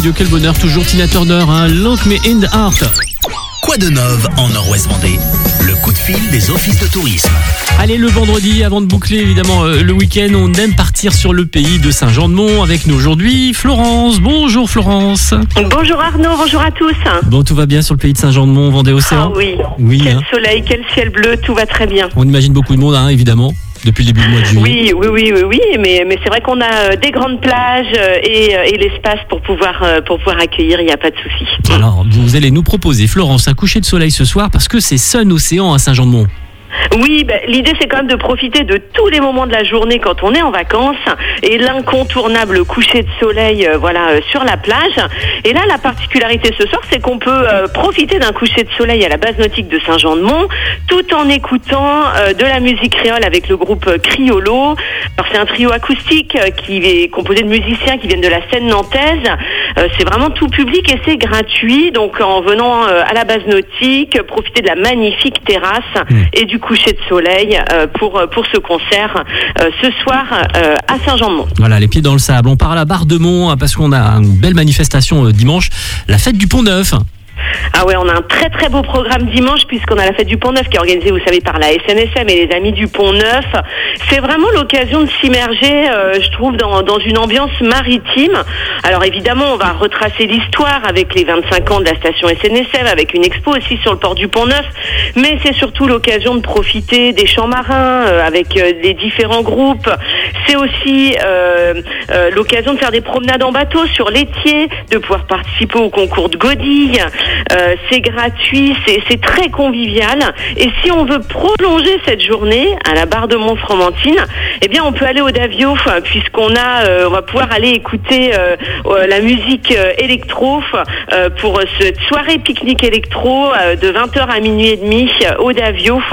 Dieu, quel bonheur, toujours Tina Turner, Lock Me in the Heart. Quoi de neuf en Nord-Ouest Vendée? Le coup de fil des offices de tourisme. Allez, le vendredi, avant de boucler évidemment le week-end, on aime partir sur le pays de Saint-Jean-de-Mont. Avec nous aujourd'hui, Florence. Bonjour Florence. Bonjour Arnaud, bonjour à tous. Bon, tout va bien sur le pays de Saint-Jean-de-Mont, Vendée-Océan? Ah oui, oui, quel soleil, quel ciel bleu, tout va très bien. On imagine beaucoup de monde, évidemment, depuis le début du mois de juillet. Oui, mais c'est vrai qu'on a des grandes plages et l'espace pour pouvoir accueillir, il n'y a pas de souci. Alors, vous allez nous proposer, Florence, un coucher de soleil ce soir parce que c'est Sun Océan à Saint-Jean-de-Mont. Oui, l'idée c'est quand même de profiter de tous les moments de la journée quand on est en vacances et l'incontournable coucher de soleil sur la plage. Et là, la particularité ce soir, c'est qu'on peut profiter d'un coucher de soleil à la base nautique de Saint-Jean-de-Mont tout en écoutant de la musique créole avec le groupe Criollo. Alors c'est un trio acoustique qui est composé de musiciens qui viennent de la scène nantaise. C'est vraiment tout public et c'est gratuit. Donc en venant à la base nautique, profiter de la magnifique terrasse et du coucher de soleil pour ce concert ce soir à Saint-Jean-de-Mont. Voilà, les pieds dans le sable. On part à la Barre de Mont parce qu'on a une belle manifestation dimanche, la fête du Pont-Neuf. Ah ouais, on a un très très beau programme dimanche puisqu'on a la fête du Pont-Neuf qui est organisée, vous savez, par la SNSM et les Amis du Pont-Neuf. C'est vraiment l'occasion de s'immerger, je trouve, dans une ambiance maritime. Alors évidemment, on va retracer l'histoire avec les 25 ans de la station SNSM, avec une expo aussi sur le port du Pont-Neuf, mais c'est surtout l'occasion de profiter des champs marins avec les différents groupes. C'est aussi l'occasion de faire des promenades en bateau sur l'étier, de pouvoir participer au concours de godilles. C'est gratuit, c'est très convivial. Et si on veut prolonger cette journée à la Barre de Mont-Fromentine, eh bien on peut aller au Davio puisqu'on on va pouvoir aller écouter la musique électro pour cette soirée pique-nique électro de 20h à minuit et demi au Davio.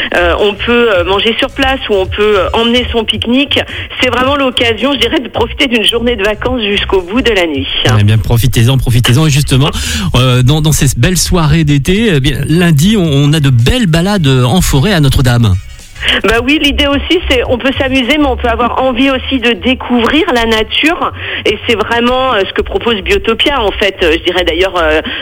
On peut manger sur place ou on peut emmener son pique-nique. C'est vraiment l'occasion, je dirais, de profiter d'une journée de vacances jusqu'au bout de la nuit. Eh bien, profitez-on. Et justement, dans ces belles soirées d'été, lundi, on a de belles balades en forêt à Notre-Dame. Bah oui, l'idée aussi, c'est on peut s'amuser, mais on peut avoir envie aussi de découvrir la nature. Et c'est vraiment ce que propose Biotopia, en fait. Je dirais d'ailleurs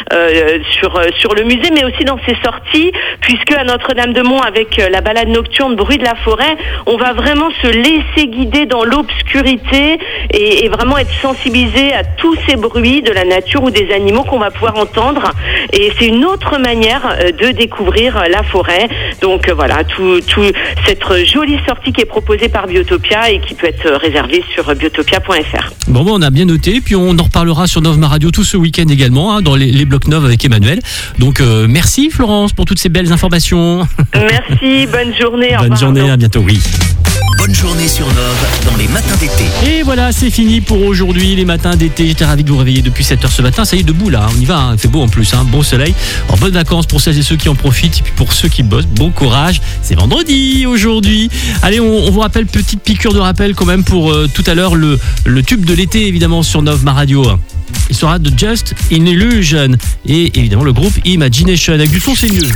sur le musée, mais aussi dans ses sorties, puisque à Notre-Dame-de-Mont, avec la balade nocturne Bruit de la forêt, on va vraiment se laisser guider dans l'obscurité et vraiment être sensibilisé à tous ces bruits de la nature ou des animaux qu'on va pouvoir entendre. Et c'est une autre manière de découvrir la forêt. Donc voilà, cette jolie sortie qui est proposée par Biotopia et qui peut être réservée sur biotopia.fr. Bon, on a bien noté, puis on en reparlera sur Nov Ma Radio tout ce week-end également, dans les blocs Nov avec Emmanuel. Donc merci Florence pour toutes ces belles informations. Merci, bonne journée. Bonne journée, à bientôt, oui. Bonne journée sur Nov dans les matins d'été. Et voilà, c'est fini pour aujourd'hui, les matins d'été. J'étais ravi de vous réveiller depuis 7h ce matin. Ça y est, debout là, on y va, il fait beau en plus, beau soleil. Alors, bonnes vacances pour celles et ceux qui en profitent. Et puis pour ceux qui bossent, bon courage. C'est vendredi aujourd'hui. Allez, on vous rappelle, petite piqûre de rappel quand même pour tout à l'heure, le tube de l'été évidemment sur Nov Ma Radio. Il sera de Just an Illusion. Et évidemment le groupe Imagination. Avec du son, c'est mieux.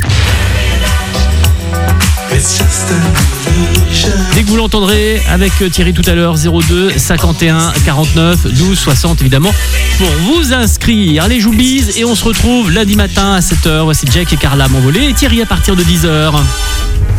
Dès que vous l'entendrez avec Thierry tout à l'heure, 02 51 49 12 60 évidemment pour vous inscrire. Allez, je vous bise et on se retrouve lundi matin à 7h. Voici Jack et Carla m'envoler et Thierry à partir de 10h.